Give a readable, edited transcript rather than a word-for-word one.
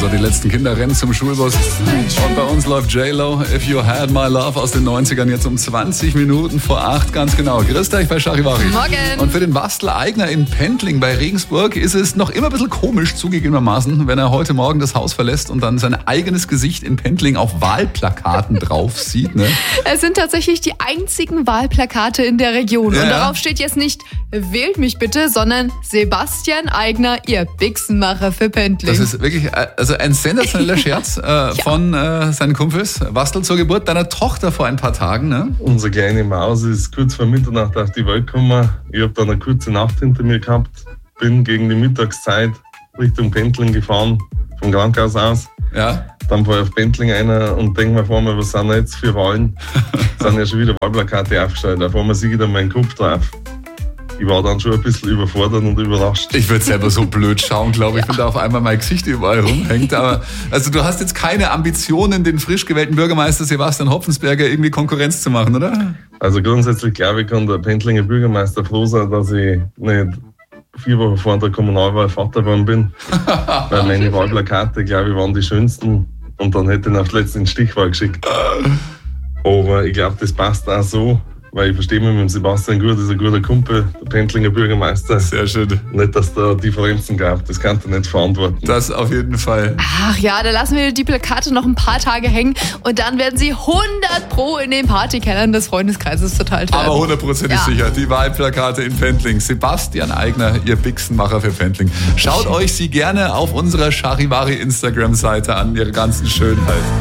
So, die letzten Kinder rennen zum Schulbus. Und bei uns läuft J-Lo, If You Had My Love aus den 90ern, jetzt um 20 Minuten vor 8, ganz genau. Grüßt euch bei Charivari. Morgen. Und für den Bastel-Eigner in Pendling bei Regensburg ist es noch immer ein bisschen komisch zugegebenermaßen, wenn er heute Morgen das Haus verlässt und dann sein eigenes Gesicht in Pendling auf Wahlplakaten drauf sieht. Ne? Es sind tatsächlich die einzigen Wahlplakate in der Region. Und darauf steht jetzt nicht, wählt mich bitte, sondern Sebastian Eigner, ihr Bixenmacher für Pendling. Das ist wirklich also ein sensationeller Scherz von seinen Kumpels. Bastel, zur Geburt deiner Tochter vor ein paar Tagen. Ne? Unsere kleine Maus ist kurz vor Mitternacht auf die Welt gekommen. Ich habe dann eine kurze Nacht hinter mir gehabt. Bin gegen die Mittagszeit Richtung Pendling gefahren, vom Krankenhaus aus. Ja. Dann fahre ich auf Pendling rein und denke mir vor mir, was sind jetzt für Wahlen? Sind ja schon wieder Wahlplakate aufgestellt. Auf einmal sehe ich dann meinen Kopf drauf. Ich war dann schon ein bisschen überfordert und überrascht. Ich würde selber so blöd schauen, glaube ich, wenn da auf einmal mein Gesicht überall rumhängt. Aber also du hast jetzt keine Ambitionen, den frisch gewählten Bürgermeister Sebastian Hopfensberger irgendwie Konkurrenz zu machen, oder? Also grundsätzlich glaube ich, kann der Pendlinger Bürgermeister froh sein, dass ich nicht 4 Wochen vor der Kommunalwahl Vater geworden bin. Weil meine Wahlplakate, glaube ich, waren die schönsten. Und dann hätte ich ihn auf die letzte Stichwahl geschickt. Aber ich glaube, das passt auch so. Weil ich verstehe mich mit dem Sebastian gut, ist ein guter Kumpel, der Pendlinger Bürgermeister. Sehr schön. Nicht, dass da Differenzen gab, das kann er nicht verantworten. Das auf jeden Fall. Ach ja, da lassen wir die Plakate noch ein paar Tage hängen und dann werden sie 100% in den Partykellern des Freundeskreises verteilt werden. Aber 100%ig sicher, die Wahlplakate in Pendling. Sebastian Eigner, ihr Bixenmacher für Pendling. Schaut euch sie gerne auf unserer Charivari Instagram-Seite an, ihre ganzen Schönheiten.